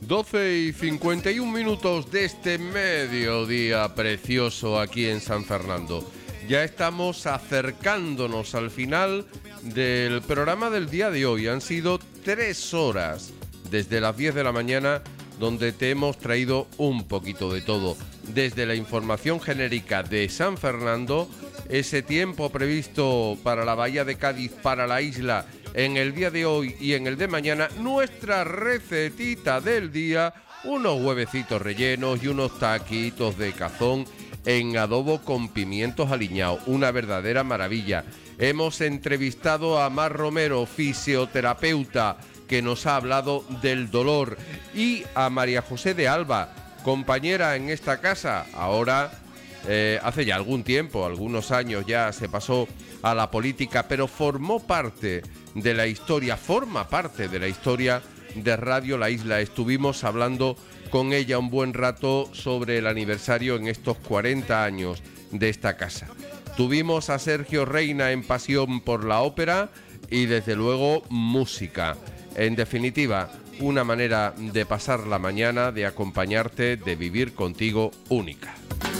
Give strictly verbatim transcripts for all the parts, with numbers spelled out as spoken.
doce y cincuenta y un minutos de este mediodía precioso aquí en San Fernando. Ya estamos acercándonos al final del programa del día de hoy. Han sido tres horas desde las diez de la mañana donde te hemos traído un poquito de todo. Desde la información genérica de San Fernando, ese tiempo previsto para la Bahía de Cádiz, para la isla, en el día de hoy y en el de mañana, nuestra recetita del día, unos huevecitos rellenos y unos taquitos de cazón en adobo con pimientos aliñados, una verdadera maravilla. Hemos entrevistado a Mar Romero, fisioterapeuta, que nos ha hablado del dolor, y a María José de Alba, compañera en esta casa, ahora eh, hace ya algún tiempo, algunos años ya se pasó a la política, pero formó parte de la historia, forma parte de la historia de Radio La Isla. Estuvimos hablando con ella un buen rato sobre el aniversario en estos cuarenta años de esta casa. Tuvimos a Sergio Reina en Pasión por la Ópera y desde luego música. En definitiva, una manera de pasar la mañana, de acompañarte, de vivir contigo única.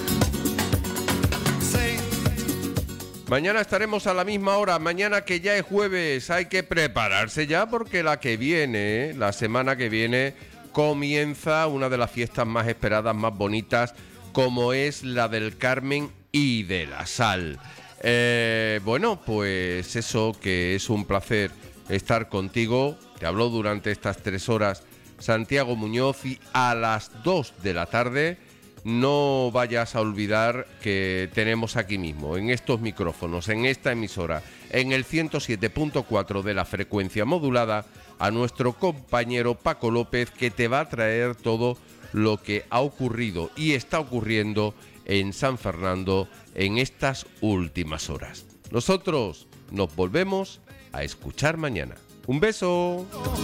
Mañana estaremos a la misma hora, mañana que ya es jueves, hay que prepararse ya porque la que viene, la semana que viene, comienza una de las fiestas más esperadas, más bonitas, como es la del Carmen y de la Sal. Eh, bueno, pues eso, que es un placer estar contigo. Te habló durante estas tres horas Santiago Muñoz, y a las dos de la tarde no vayas a olvidar que tenemos aquí mismo, en estos micrófonos, en esta emisora, en el ciento siete punto cuatro de la frecuencia modulada, a nuestro compañero Paco López, que te va a traer todo lo que ha ocurrido y está ocurriendo en San Fernando en estas últimas horas. Nosotros nos volvemos a escuchar mañana. ¡Un beso!